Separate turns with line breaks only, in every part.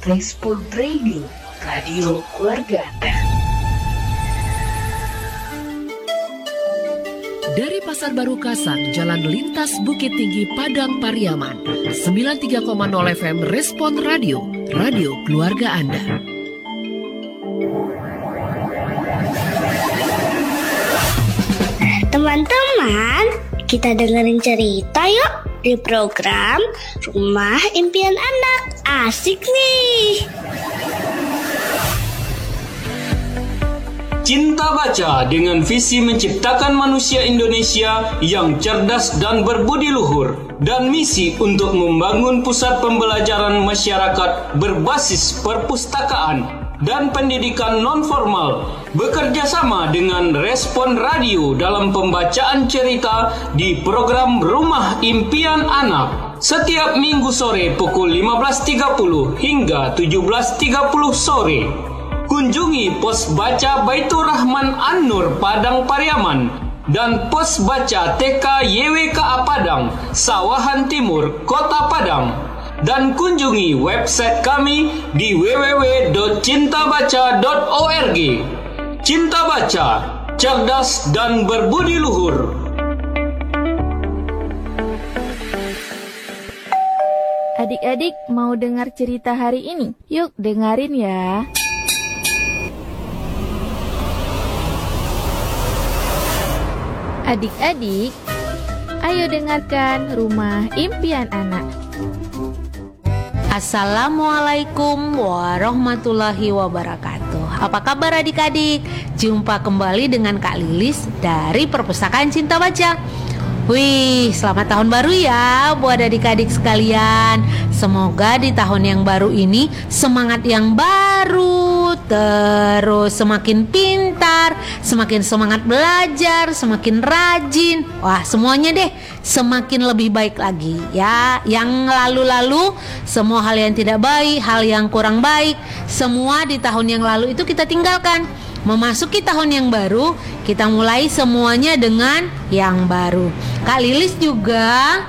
Respon Radio, radio keluarga Anda.
Dari Pasar Baru Kasang, Jalan Lintas Bukit Tinggi, Padang Pariaman, 93,0 FM Respon Radio, radio keluarga Anda.
Teman-teman, kita dengerin cerita yuk di program Rumah Impian Anak. Asik nih.
Cinta Baca dengan visi menciptakan manusia Indonesia yang cerdas dan berbudi luhur, dan misi untuk membangun pusat pembelajaran masyarakat berbasis perpustakaan dan pendidikan non-formal, bekerja sama dengan Respon Radio dalam pembacaan cerita di program Rumah Impian Anak setiap Minggu sore pukul 15.30 hingga 17.30 sore. Kunjungi pos baca Baitur Rahman An-Nur Padang Pariaman dan pos baca TK YWKA Padang Sawahan Timur Kota Padang, dan kunjungi website kami di www.cintabaca.org. Cinta Baca, cerdas dan berbudi luhur.
Adik-adik mau dengar cerita hari ini? Yuk dengerin ya. Adik-adik, ayo dengarkan Rumah Impian Anak.
Assalamualaikum warahmatullahi wabarakatuh. Apa kabar adik-adik? Jumpa kembali dengan Kak Lilis dari Perpustakaan Cinta Baca. Wih, selamat tahun baru ya buat adik-adik sekalian. Semoga di tahun yang baru ini semangat yang baru, terus semakin pintar, semakin semangat belajar, semakin rajin. Wah, semuanya deh semakin lebih baik lagi ya. Yang lalu-lalu, semua hal yang tidak baik, hal yang kurang baik, semua di tahun yang lalu itu kita tinggalkan. Memasuki tahun yang baru, kita mulai semuanya dengan yang baru. Kak Lilis juga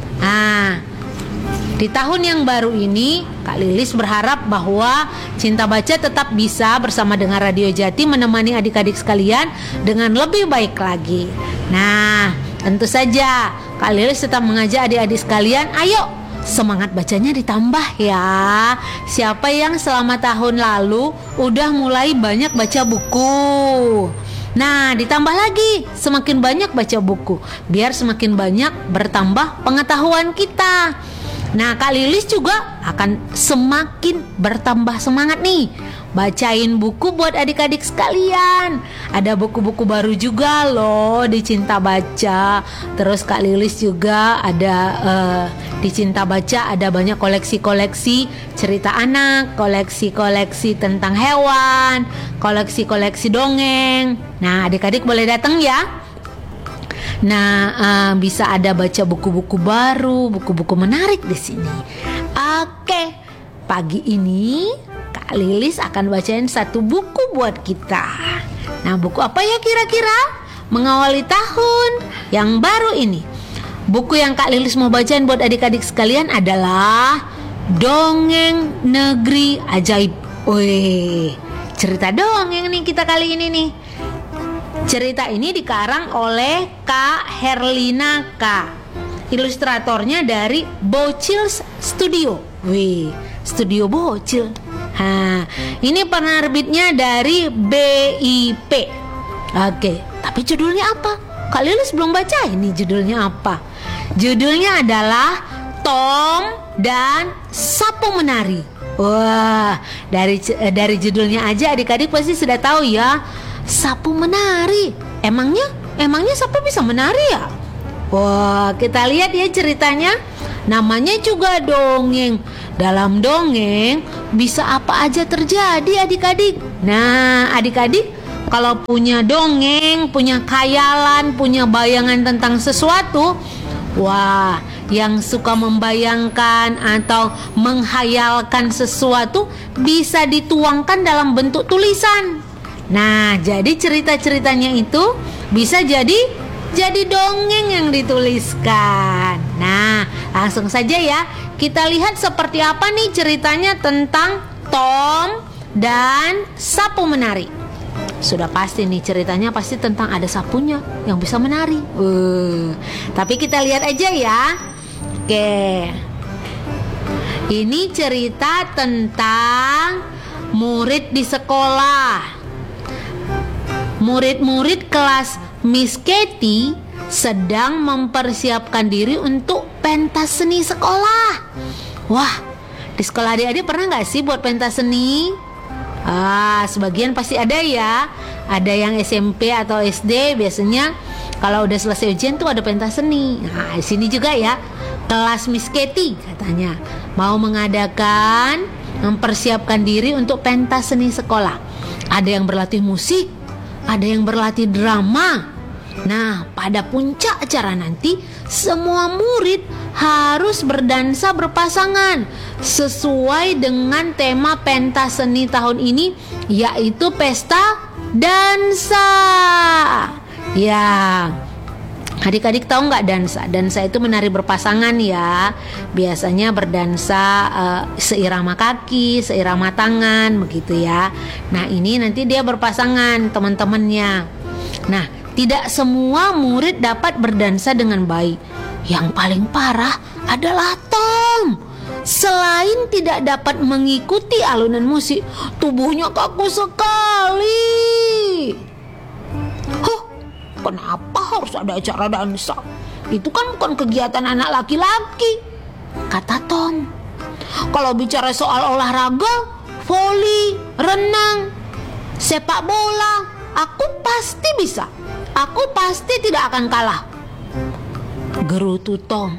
di tahun yang baru ini, Kak Lilis berharap bahwa Cinta Baca tetap bisa bersama dengan Radio Jati menemani adik-adik sekalian dengan lebih baik lagi. Nah, tentu saja Kak Lilis tetap mengajak adik-adik sekalian, ayo semangat bacanya ditambah ya. Siapa yang selama tahun lalu udah mulai banyak baca buku? Nah, ditambah lagi, semakin banyak baca buku, biar semakin banyak bertambah pengetahuan kita. Nah, Kak Lilis juga akan semakin bertambah semangat nih bacain buku buat adik-adik sekalian. Ada buku-buku baru juga loh di Cinta Baca. Terus Kak Lilis juga ada di Cinta Baca ada banyak koleksi-koleksi cerita anak, koleksi-koleksi tentang hewan, koleksi-koleksi dongeng. Nah, adik-adik boleh datang ya. Nah, bisa ada baca buku-buku baru, buku-buku menarik di sini. Oke, pagi ini Kak Lilis akan bacain satu buku buat kita. Nah, buku apa ya kira-kira? Mengawali tahun yang baru ini. Buku yang Kak Lilis mau bacain buat adik-adik sekalian adalah Dongeng Negeri Ajaib. Wih, cerita dongeng nih kita kali ini nih. Cerita ini dikarang oleh Kak Herlina K. Ilustratornya dari Bocil Studio. Wih, Studio Bocil. Ini penerbitnya dari BIP. Oke, tapi judulnya apa? Kak Lilis belum baca ini judulnya apa. Judulnya adalah Tom dan Sapu Menari. Wah, dari judulnya aja adik-adik pasti sudah tahu ya. Sapu menari. Emangnya sapu bisa menari ya? Wah, kita lihat ya ceritanya. Namanya juga dongeng. Dalam dongeng bisa apa aja terjadi adik-adik. Nah, adik-adik kalau punya dongeng, punya khayalan, punya bayangan tentang sesuatu, wah, yang suka membayangkan atau menghayalkan sesuatu bisa dituangkan dalam bentuk tulisan. Nah, jadi cerita-ceritanya itu bisa jadi jadi dongeng yang dituliskan. Nah, langsung saja ya, kita lihat seperti apa nih ceritanya tentang Tom dan sapu menari. Sudah pasti nih ceritanya pasti tentang ada sapunya yang bisa menari. Tapi kita lihat aja ya. Oke. Ini cerita tentang murid di sekolah. Murid-murid kelas Miss Katy sedang mempersiapkan diri untuk pentas seni sekolah. Wah, di sekolah adik-adik pernah gak sih buat pentas seni? Sebagian pasti ada ya. Ada yang SMP atau SD biasanya kalau udah selesai ujian tuh ada pentas seni. Nah, di sini juga ya, kelas Miss Katy katanya mau mengadakan, mempersiapkan diri untuk pentas seni sekolah. Ada yang berlatih musik, ada yang berlatih drama. Nah, pada puncak acara nanti semua murid harus berdansa berpasangan sesuai dengan tema pentas seni tahun ini, yaitu pesta dansa. Ya, adik-adik tahu nggak dansa? Dansa itu menari berpasangan ya. Biasanya berdansa seirama kaki, seirama tangan, begitu ya. Nah, ini nanti dia berpasangan teman-temannya. Nah, tidak semua murid dapat berdansa dengan baik. Yang paling parah adalah Tom. Selain tidak dapat mengikuti alunan musik, tubuhnya kaku sekali. Kenapa harus ada acara dansa? Itu kan bukan kegiatan anak laki-laki, kata Tom. Kalau bicara soal olahraga, voli, renang, sepak bola, aku pasti bisa. Aku pasti tidak akan kalah, gerutu Tom.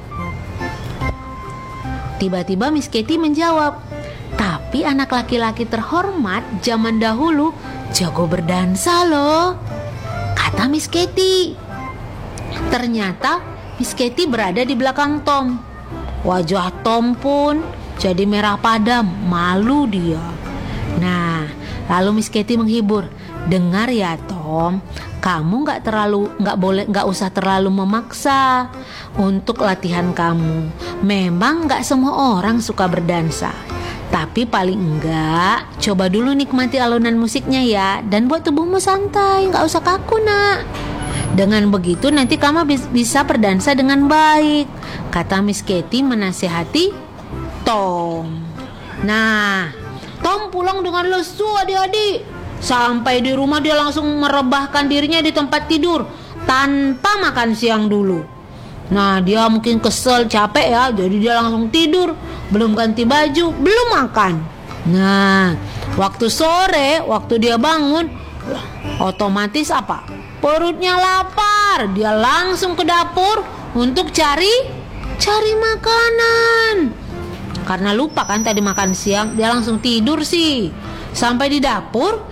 Tiba-tiba Miss Katy menjawab, tapi anak laki-laki terhormat zaman dahulu jago berdansa loh, kata Miss Katy. Ternyata Miss Katy berada di belakang Tom. Wajah Tom pun jadi merah padam, malu dia. Nah, lalu Miss Katy menghibur, dengar ya Tom, kamu nggak usah terlalu memaksa untuk latihan kamu. Memang nggak semua orang suka berdansa, tapi paling enggak coba dulu nikmati alunan musiknya ya, dan buat tubuhmu santai, nggak usah kaku nak. Dengan begitu nanti kamu bisa berdansa dengan baik, kata Miss Katy menasihati Tom. Nah, Tom pulang dengan lesu adik-adik. Sampai di rumah dia langsung merebahkan dirinya di tempat tidur tanpa makan siang dulu. Nah, dia mungkin kesel, capek ya, jadi dia langsung tidur, belum ganti baju, belum makan. Nah, waktu sore, waktu dia bangun, otomatis apa? Perutnya lapar. Dia langsung ke dapur untuk cari makanan. Karena lupa kan tadi makan siang, dia langsung tidur sih. Sampai di dapur,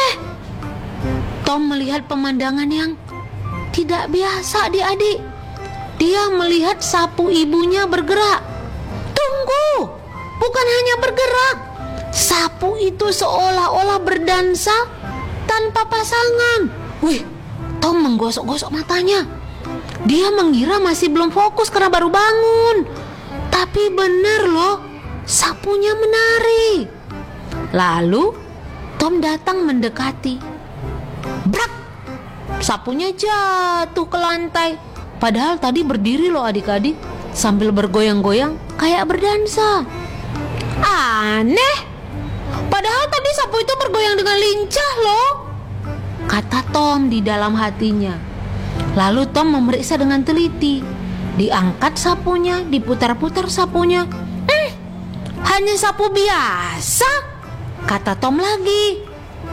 Tom melihat pemandangan yang tidak biasa adik-adik. Dia melihat sapu ibunya bergerak. Tunggu, bukan hanya bergerak. Sapu itu seolah-olah berdansa tanpa pasangan. Wih, Tom menggosok-gosok matanya. Dia mengira masih belum fokus karena baru bangun. Tapi benar loh, sapunya menari. Lalu Tom datang mendekati. Brak! Sapunya jatuh ke lantai. Padahal tadi berdiri loh adik-adik, sambil bergoyang-goyang kayak berdansa. Aneh, padahal tadi sapu itu bergoyang dengan lincah loh, kata Tom di dalam hatinya. Lalu Tom memeriksa dengan teliti. Diangkat sapunya, diputar-putar sapunya. Hanya sapu biasa, kata Tom lagi.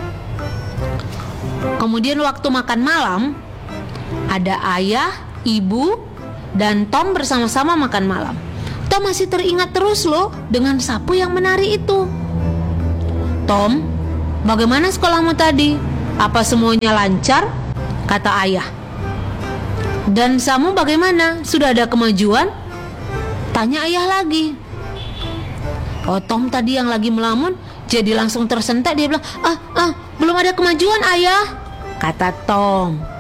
Kemudian waktu makan malam, ada ayah, ibu, dan Tom bersama-sama makan malam. Tom masih teringat terus loh dengan sapu yang menari itu. Tom, bagaimana sekolahmu tadi? Apa semuanya lancar? Kata ayah. Dan kamu bagaimana? Sudah ada kemajuan? Tanya ayah lagi. Oh, Tom tadi yang lagi melamun jadi langsung tersentak. Dia bilang, belum ada kemajuan ayah, kata Tom.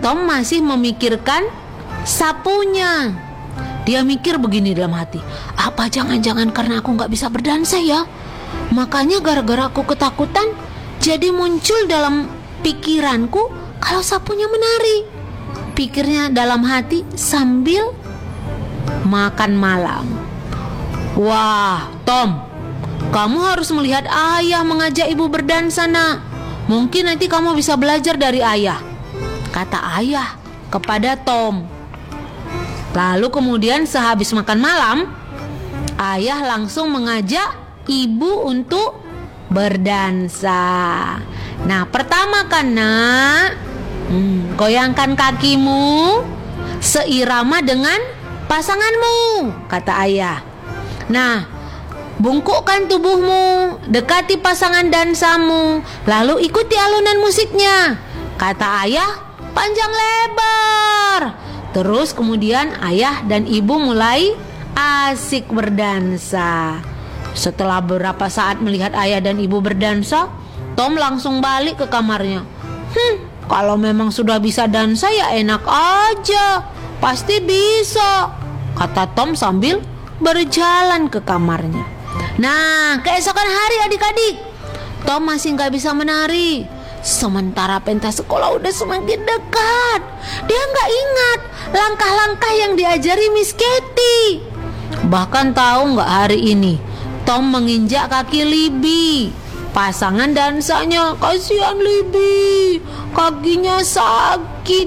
Tom masih memikirkan sapunya. Dia mikir begini dalam hati, apa jangan-jangan karena aku gak bisa berdansa ya? Makanya gara-gara aku ketakutan, jadi muncul dalam pikiranku kalau sapunya menari. Pikirnya dalam hati sambil makan malam. Wah, Tom, kamu harus melihat ayah mengajak ibu berdansa, nak. Mungkin nanti kamu bisa belajar dari ayah, kata ayah kepada Tom. Lalu kemudian sehabis makan malam, ayah langsung mengajak ibu untuk berdansa. Nah, pertama kan, nak, goyangkan kakimu seirama dengan pasanganmu, kata ayah. Nah, bungkukkan tubuhmu, dekati pasangan dansamu, lalu ikuti alunan musiknya, kata ayah panjang lebar. Terus kemudian ayah dan ibu mulai asik berdansa. Setelah beberapa saat melihat ayah dan ibu berdansa, Tom langsung balik ke kamarnya. Kalau memang sudah bisa dansa ya enak aja, pasti bisa, kata Tom sambil berjalan ke kamarnya. Nah, keesokan hari adik-adik, Tom masih gak bisa menari. Sementara pentas sekolah udah semakin dekat. Dia gak ingat langkah-langkah yang diajari Miss Katy. Bahkan tahu gak, hari ini Tom menginjak kaki Libby, pasangan dansanya. Kasihan Libby, kakinya sakit.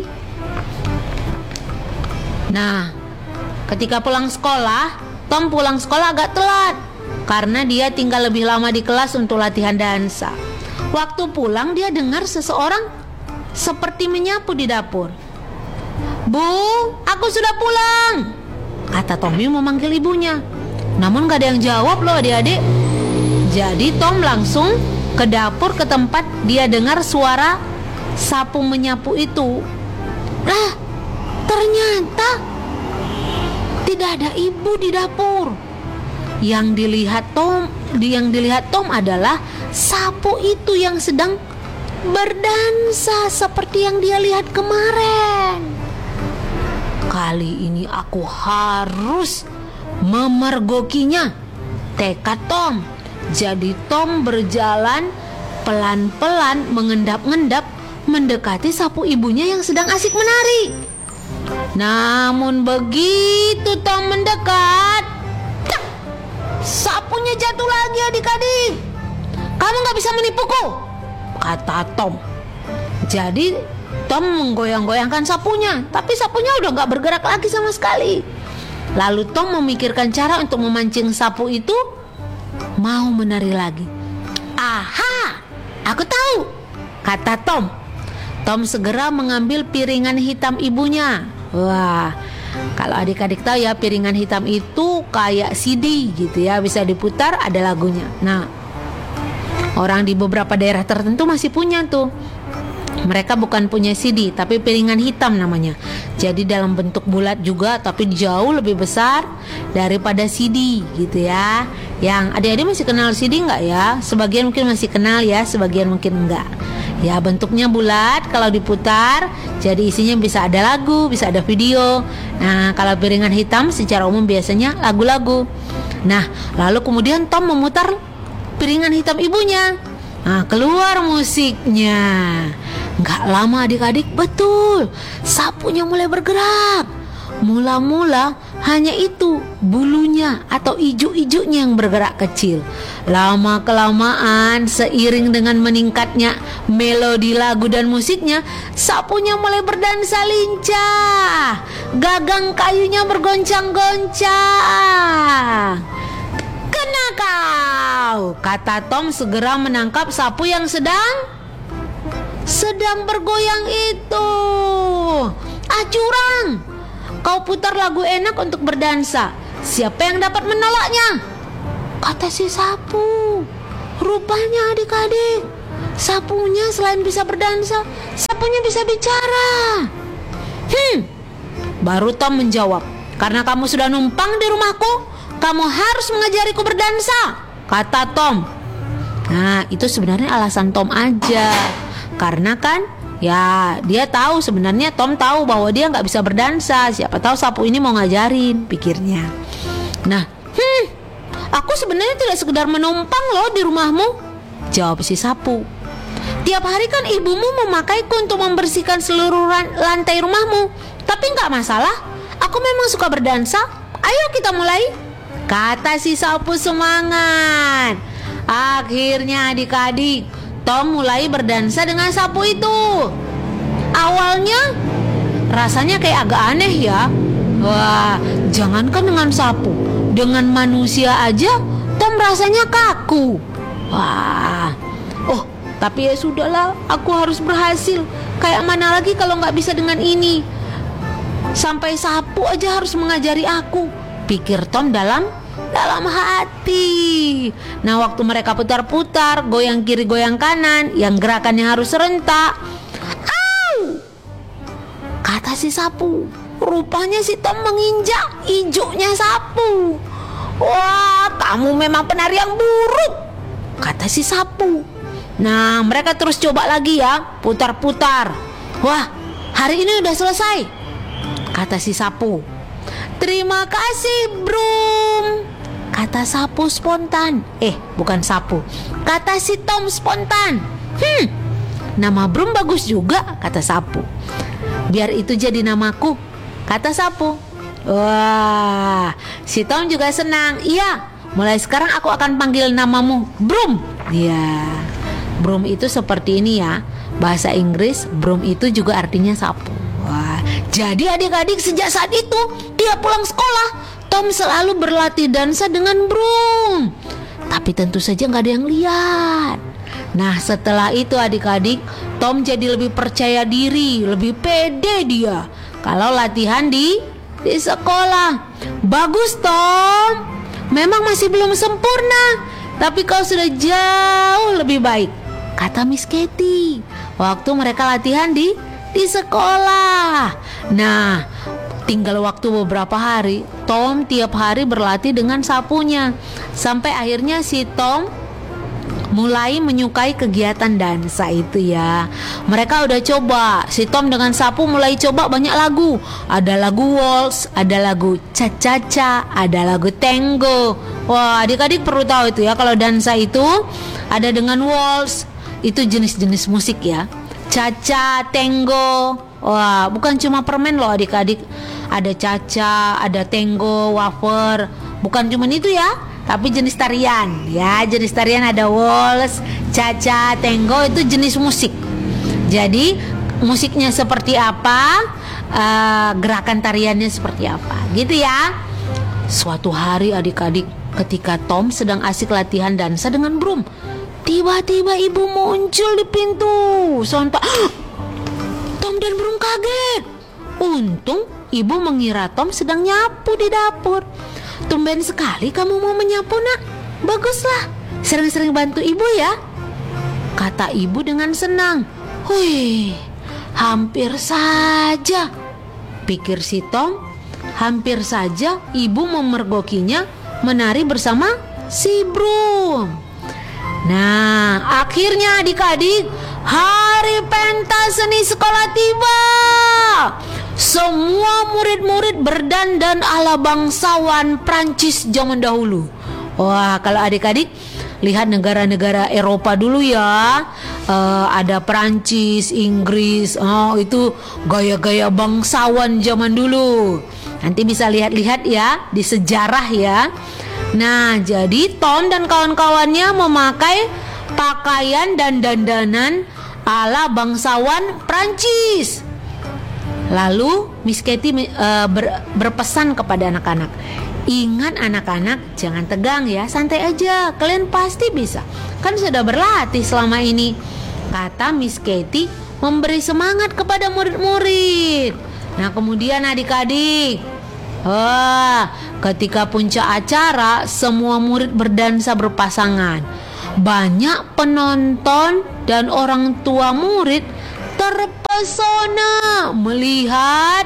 Nah, ketika pulang sekolah, Tom pulang sekolah agak telat karena dia tinggal lebih lama di kelas untuk latihan dansa. Waktu pulang dia dengar seseorang seperti menyapu di dapur. Bu, aku sudah pulang, kata Tommy memanggil ibunya. Namun gak ada yang jawab loh adik-adik. Jadi Tom langsung ke dapur, ke tempat dia dengar suara sapu menyapu itu. Nah, ternyata tidak ada ibu di dapur. Yang dilihat Tom adalah sapu itu yang sedang berdansa seperti yang dia lihat kemarin. Kali ini aku harus memergokinya, tekad Tom. Jadi Tom berjalan pelan-pelan mengendap-endap mendekati sapu ibunya yang sedang asik menari. Namun begitu Tom mendekat, sapunya jatuh lagi adik-adik. Kamu gak bisa menipuku, kata Tom. Jadi Tom menggoyang-goyangkan sapunya, tapi sapunya udah gak bergerak lagi sama sekali. Lalu Tom memikirkan cara untuk memancing sapu itu mau menari lagi. Aha, aku tahu, kata Tom. Tom segera mengambil piringan hitam ibunya. Wah, kalau adik-adik tahu ya, piringan hitam itu kayak CD gitu ya, bisa diputar, ada lagunya. Nah, orang di beberapa daerah tertentu masih punya tuh. Mereka bukan punya CD, tapi piringan hitam namanya. Jadi dalam bentuk bulat juga, tapi jauh lebih besar daripada CD gitu ya. Yang adik-adik masih kenal CD nggak ya? Sebagian mungkin masih kenal ya, sebagian mungkin enggak. Ya, bentuknya bulat, kalau diputar jadi isinya bisa ada lagu, bisa ada video. Nah, kalau piringan hitam secara umum biasanya lagu-lagu. Nah, lalu kemudian Tom memutar piringan hitam ibunya. Nah, keluar musiknya. Gak lama adik-adik, betul, sapunya mulai bergerak. Mula-mula hanya itu bulunya atau ijuk-ijuknya yang bergerak kecil. Lama-kelamaan seiring dengan meningkatnya melodi lagu dan musiknya, sapunya mulai berdansa lincah. Gagang kayunya bergoncang-goncang. Kena kau, kata Tom segera menangkap sapu yang sedang bergoyang itu. Curang, kau putar lagu enak untuk berdansa. Siapa yang dapat menolaknya? Kata si sapu. Rupanya adik-adik, sapunya selain bisa berdansa, sapunya bisa bicara. Baru Tom menjawab, karena kamu sudah numpang di rumahku, kamu harus mengajariku berdansa, kata Tom. Nah, itu sebenarnya alasan Tom aja. Karena kan Ya, dia tahu sebenarnya Tom tahu bahwa dia nggak bisa berdansa. Siapa tahu sapu ini mau ngajarin, pikirnya. Nah, aku sebenarnya tidak sekedar menumpang loh di rumahmu, jawab si sapu. Tiap hari kan ibumu memakaiku untuk membersihkan seluruh lantai rumahmu. Tapi nggak masalah, aku memang suka berdansa. Ayo kita mulai, kata si sapu semangat. Akhirnya adik-adik, Tom mulai berdansa dengan sapu itu. Awalnya rasanya kayak agak aneh ya. Wah, jangankan dengan sapu, dengan manusia aja Tom rasanya kaku. Wah, tapi ya sudahlah, aku harus berhasil. Kayak mana lagi kalau nggak bisa dengan ini? Sampai sapu aja harus mengajari aku, pikir Tom dalam hati. Nah, waktu mereka putar-putar, goyang kiri goyang kanan, yang gerakannya harus serentak. Au! Kata si sapu. Rupanya si Tom menginjak hijaunya sapu. Wah, kamu memang penari yang buruk, kata si sapu. Nah, mereka terus coba lagi ya, putar-putar. Wah, hari ini udah selesai, kata si sapu. Terima kasih, Brum, kata sapu spontan. Bukan sapu, kata si Tom spontan. Nama Brum bagus juga, kata sapu. Biar itu jadi namaku, kata sapu. Wah, si Tom juga senang. Iya, mulai sekarang aku akan panggil namamu Brum. Ya, Brum itu seperti ini ya. Bahasa Inggris Brum itu juga artinya sapu. Wah, jadi adik-adik sejak saat itu dia pulang sekolah, Tom selalu berlatih dansa dengan Brum. Tapi tentu saja nggak ada yang lihat. Nah, setelah itu adik-adik, Tom jadi lebih percaya diri, lebih pede dia kalau latihan di sekolah. Bagus Tom, memang masih belum sempurna, tapi kau sudah jauh lebih baik, kata Miss Katy waktu mereka latihan di sekolah. Nah, tinggal waktu beberapa hari, Tom tiap hari berlatih dengan sapunya. Sampai akhirnya si Tom mulai menyukai kegiatan dansa itu ya. Mereka udah coba, si Tom dengan sapu mulai coba banyak lagu. Ada lagu waltz, ada lagu cha-cha-cha, ada lagu tango. Wah, adik-adik perlu tahu itu ya, kalau dansa itu ada dengan waltz, itu jenis-jenis musik ya. Cha-cha, tango. Wah, bukan cuma permen loh adik-adik. Ada cha-cha, ada tango, wafer. Bukan cuma itu ya, tapi jenis tarian ya. Jenis tarian ada waltz, cha-cha, tango, itu jenis musik. Jadi musiknya seperti apa, gerakan tariannya seperti apa, gitu ya. Suatu hari adik-adik, ketika Tom sedang asik latihan dansa dengan Brum, tiba-tiba ibu muncul di pintu. Sontak Tom dan Brum kaget. Untung ibu mengira Tom sedang nyapu di dapur. Tumben sekali kamu mau menyapu nak. Baguslah, sering-sering bantu ibu ya, kata ibu dengan senang. Wih, hampir saja, pikir si Tom. Hampir saja ibu memergokinya menari bersama si Brum. Nah, akhirnya adik-adik, hari pentas seni sekolah tiba. Semua murid-murid berdandan ala bangsawan Prancis zaman dahulu. Wah, kalau adik-adik lihat negara-negara Eropa dulu ya, ada Prancis, Inggris, itu gaya-gaya bangsawan zaman dulu. Nanti bisa lihat-lihat ya di sejarah ya. Nah, jadi Tom dan kawan-kawannya memakai pakaian dan dandanan ala bangsawan Prancis. Lalu Miss Katy berpesan kepada anak-anak, ingat anak-anak, jangan tegang ya, santai aja, kalian pasti bisa, kan sudah berlatih selama ini, kata Miss Katy memberi semangat kepada murid-murid. Nah, kemudian adik-adik, ketika puncak acara, semua murid berdansa berpasangan. Banyak penonton dan orang tua murid terpesona melihat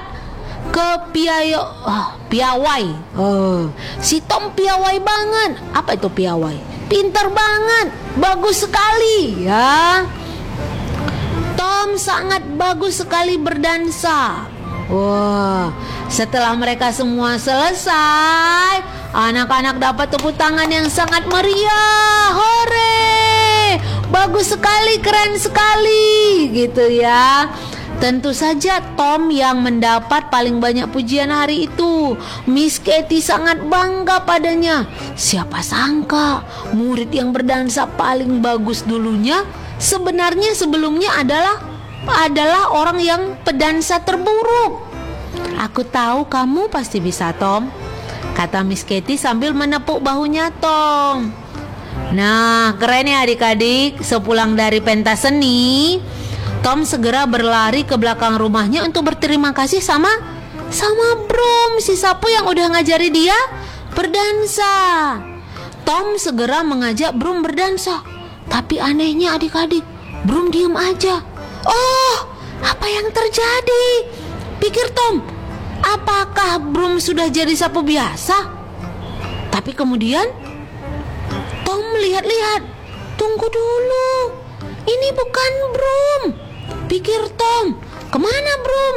piawai. Si Tom piawai banget. Apa itu piawai? Pintar banget, bagus sekali ya. Tom Tom sangat bagus sekali berdansa. Wah, setelah mereka semua selesai, anak-anak dapat tepuk tangan yang sangat meriah. Hore! Bagus sekali, keren sekali, gitu ya. Tentu saja Tom yang mendapat paling banyak pujian hari itu. Miss Katie sangat bangga padanya. Siapa sangka murid yang berdansa paling bagus dulunya sebenarnya sebelumnya adalah orang yang pedansa terburuk. Aku tahu kamu pasti bisa, Tom, kata Miss Katie sambil menepuk bahunya Tom. Nah, keren ya adik-adik. Sepulang dari pentas seni, Tom segera berlari ke belakang rumahnya untuk berterima kasih sama Brum, si sapu yang udah ngajari dia berdansa. Tom segera mengajak Brum berdansa. Tapi anehnya adik-adik, Brum diam aja. Oh, apa yang terjadi? Pikir Tom, apakah Brum sudah jadi sapu biasa? Tapi kemudian Tom lihat-lihat. Tunggu dulu, ini bukan Brum, pikir Tom. Kemana Brum?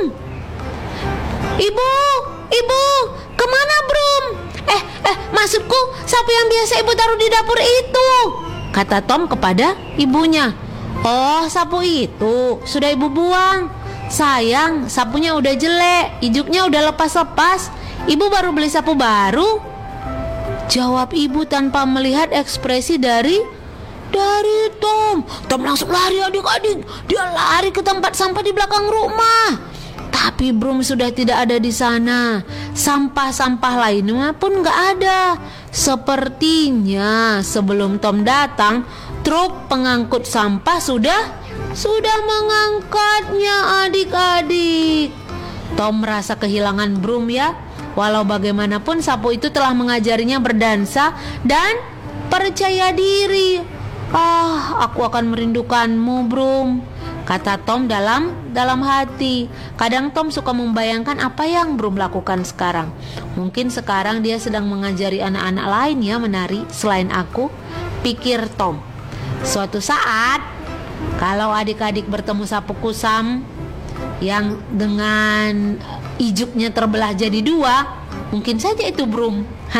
Ibu, kemana Brum? Maksudku sapu yang biasa ibu taruh di dapur itu, kata Tom kepada ibunya. Oh, sapu itu sudah ibu buang. Sayang, sapunya udah jelek, ijuknya udah lepas-lepas. Ibu baru beli sapu baru, jawab ibu tanpa melihat ekspresi dari Tom. Tom langsung lari adik-adik. Dia lari ke tempat sampah di belakang rumah. Tapi Brum sudah tidak ada di sana. Sampah-sampah lainnya pun gak ada. Sepertinya sebelum Tom datang, truk pengangkut sampah sudah mengangkatnya adik-adik. Tom merasa kehilangan Brum ya. Walau bagaimanapun sapu itu telah mengajarinya berdansa dan percaya diri. Aku akan merindukanmu Brum, kata Tom dalam hati. Kadang Tom suka membayangkan apa yang Brum lakukan sekarang. Mungkin sekarang dia sedang mengajari anak-anak lain ya menari selain aku, pikir Tom. Suatu saat kalau adik-adik bertemu sapu kusam yang dengan ijuknya terbelah jadi dua, mungkin saja itu Brum.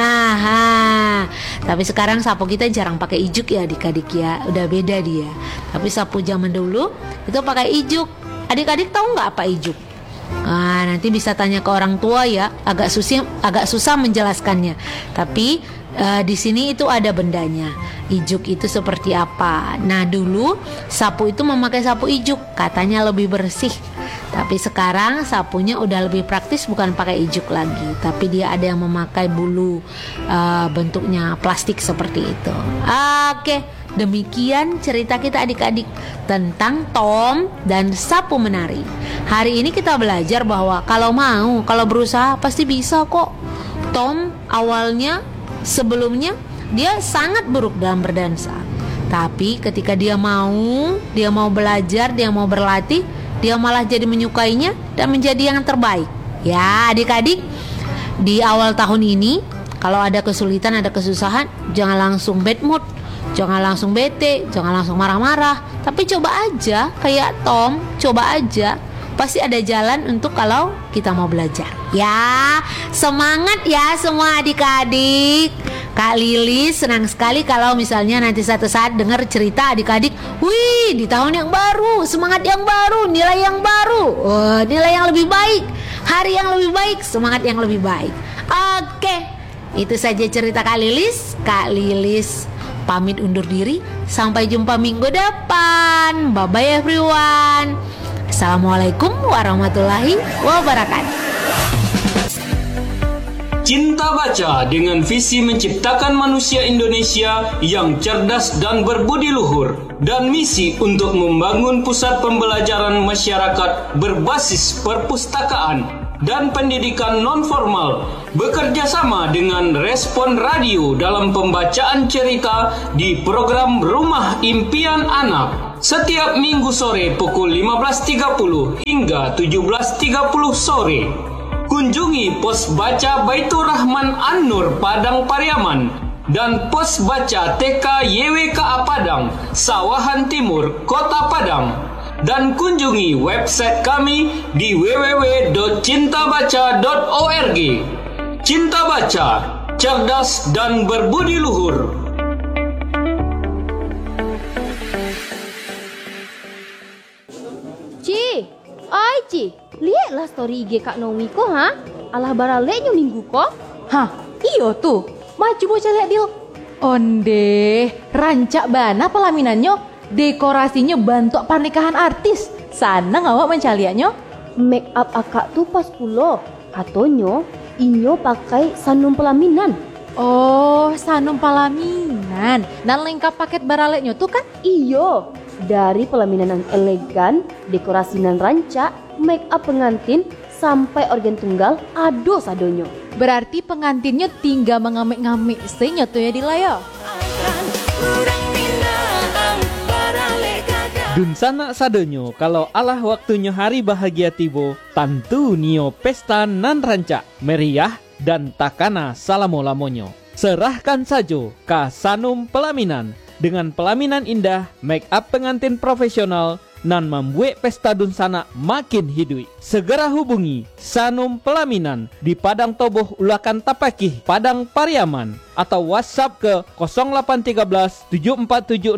Tapi sekarang sapu kita jarang pakai ijuk ya adik-adik ya, udah beda dia. Tapi sapu zaman dulu itu pakai ijuk. Adik-adik tahu nggak apa ijuk? Nanti bisa tanya ke orang tua ya, agak susah menjelaskannya. Tapi di sini itu ada bendanya. Ijuk itu seperti apa? Nah, dulu sapu itu memakai sapu ijuk, katanya lebih bersih. Tapi sekarang sapunya udah lebih praktis, bukan pakai ijuk lagi, tapi dia ada yang memakai bulu, bentuknya plastik seperti itu. Oke, demikian cerita kita adik-adik tentang Tom dan sapu menari. Hari ini kita belajar bahwa kalau berusaha pasti bisa kok. Tom awalnya sebelumnya dia sangat buruk dalam berdansa. Tapi ketika dia mau belajar, dia mau berlatih, dia malah jadi menyukainya dan menjadi yang terbaik. Ya adik-adik, di awal tahun ini kalau ada kesulitan, ada kesusahan, jangan langsung bad mood, jangan langsung bete, jangan langsung marah-marah. Tapi coba aja kayak Tom, coba aja. Pasti ada jalan untuk kalau kita mau belajar. Ya, semangat ya semua adik-adik. Kak Lilis senang sekali kalau misalnya nanti satu saat dengar cerita adik-adik, wih di tahun yang baru, semangat yang baru, nilai yang baru, nilai yang lebih baik, hari yang lebih baik, semangat yang lebih baik. Oke, itu saja cerita Kak Lilis. Kak Lilis pamit undur diri. Sampai jumpa minggu depan. Bye-bye everyone. Assalamualaikum warahmatullahi wabarakatuh.
Cinta Baca dengan visi menciptakan manusia Indonesia yang cerdas dan berbudi luhur, dan misi untuk membangun pusat pembelajaran masyarakat berbasis perpustakaan dan pendidikan non-formal, bekerja sama dengan Respon Radio dalam pembacaan cerita di program Rumah Impian Anak setiap minggu sore pukul 15.30 hingga 17.30 sore. Kunjungi pos baca Baitur Rahman An-Nur Padang Pariaman dan pos baca TK YWKA Padang, Sawahan Timur, Kota Padang. dan kunjungi website kami di www.cintabaca.org. Cinta Baca, cerdas dan berbudi luhur.
Ci, lihatlah story IG Kak Nomi ko, ha? Alah baraleknya minggu ko.
Hah, iyo tuh. Maju bocah lihat Dil. Onde, rancak bana pelaminannya, dekorasinya bantuk pernikahan artis. Sana ngawak mencaliannya.
Make up akak tuh pas pulo. Katonyo, inyo pakai sanum pelaminan.
Oh, sanum pelaminan. Dan lengkap paket baraleknya tuh kan?
Iyo, dari pelaminan yang elegan, dekorasi nan rancak, make up pengantin, sampai organ tunggal, ado sadonyo.
Berarti pengantinnya tinggal mengamik-ngamik senya tuh ya Dilaya.
Dunsana sadonyo kalau Allah waktunya hari bahagia tibo, tentu nio pesta nan rancak, meriah dan takana salamo-lamonyo. Serahkan saja ke sanum pelaminan dengan pelaminan indah, make up pengantin profesional nan membuat pesta dunsana makin hidup. Segera hubungi Sanum Pelaminan di Padang Toboh Ulakan Tapakih, Padang Pariaman, atau WhatsApp ke 0813 7476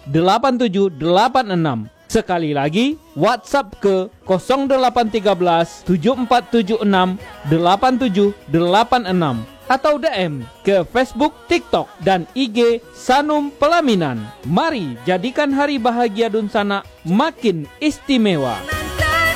8786. Sekali lagi, WhatsApp ke 0813 7476 8786 atau DM ke Facebook, TikTok, dan IG Sanum Pelaminan. Mari jadikan hari bahagia dunsana makin istimewa.